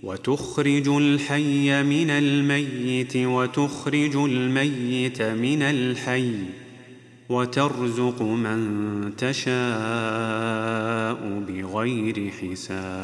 وتخرج الحي من الميت وتخرج الميت من الحي وترزق من تشاء بغير حساب.